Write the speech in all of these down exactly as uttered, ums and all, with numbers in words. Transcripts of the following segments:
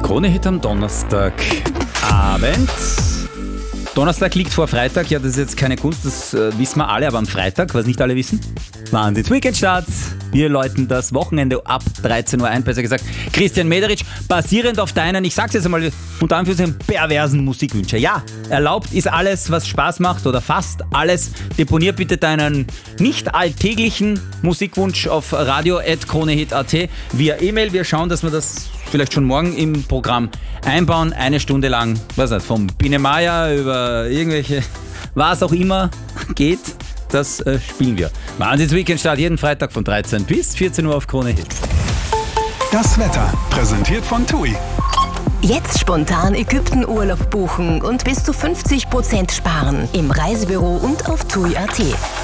Krone-Hit am Donnerstagabend. Donnerstag liegt vor Freitag, ja, das ist jetzt keine Kunst, das äh, wissen wir alle, aber am Freitag, was nicht alle wissen, Wahnsinns-Weekend-Start. Wir läuten das Wochenende ab dreizehn Uhr ein, besser gesagt Christian Mederitsch, basierend auf deinen, ich sag's jetzt einmal, unter Anführungszeichen perversen Musikwünsche. Ja, erlaubt ist alles, was Spaß macht oder fast alles. Deponier bitte deinen nicht alltäglichen Musikwunsch auf radio at kronehit punkt at via E-Mail. Wir schauen, dass wir das vielleicht schon morgen im Programm einbauen. Eine Stunde lang, was nicht, vom Biene Meier über irgendwelche, was auch immer geht, das äh, spielen wir. Wahnsinns-Weekend-Start jeden Freitag von dreizehn bis vierzehn Uhr auf Krone Hit. Das Wetter, präsentiert von T U I. Jetzt spontan Ägypten-Urlaub buchen und bis zu fünfzig Prozent sparen im Reisebüro und auf T U I punkt at.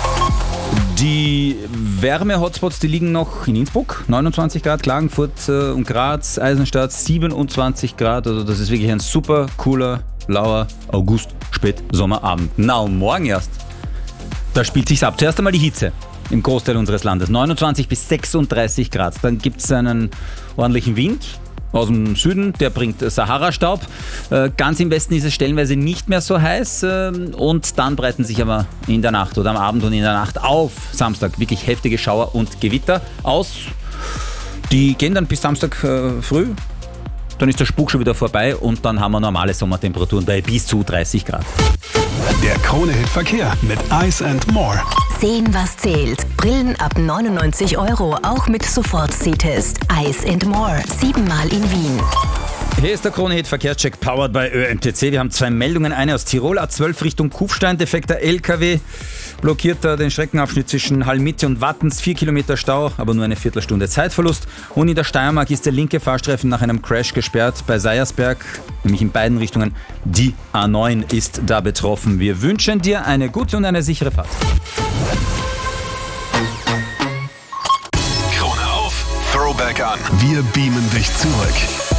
Die Wärme-Hotspots, die liegen noch in Innsbruck, neunundzwanzig Grad, Klagenfurt äh, und Graz, Eisenstadt siebenundzwanzig Grad. Also das ist wirklich ein super cooler, lauer August-Spätsommerabend. Na und morgen erst, da spielt sich's ab. Zuerst einmal die Hitze im Großteil unseres Landes, neunundzwanzig bis sechsunddreißig Grad. Dann gibt es einen ordentlichen Wind aus dem Süden, der bringt Sahara-Staub. Ganz im Westen ist es stellenweise nicht mehr so heiß und dann breiten sich aber in der Nacht oder am Abend und in der Nacht auf Samstag wirklich heftige Schauer und Gewitter aus. Die gehen dann bis Samstag äh, früh, dann ist der Spuk schon wieder vorbei und dann haben wir normale Sommertemperaturen bei bis zu dreißig Grad. Der Krone-Hit Verkehr mit Ice and More. Sehen, was zählt. Brillen ab neunundneunzig Euro, auch mit Sofort-Sehtest. Ice and More, siebenmal in Wien. Hier ist der Krone-Hit Verkehrscheck powered by Ö M T C. Wir haben zwei Meldungen, eine aus Tirol, A zwölf Richtung Kufstein, defekter L K W, blockiert da den Streckenabschnitt zwischen Hallmitte und Wattens, vier Kilometer Stau, aber nur eine Viertelstunde Zeitverlust. Und in der Steiermark ist der linke Fahrstreifen nach einem Crash gesperrt bei Seiersberg, nämlich in beiden Richtungen. Die A neun ist da betroffen. Wir wünschen dir eine gute und eine sichere Fahrt. Krone auf, Throwback an. Wir beamen dich zurück.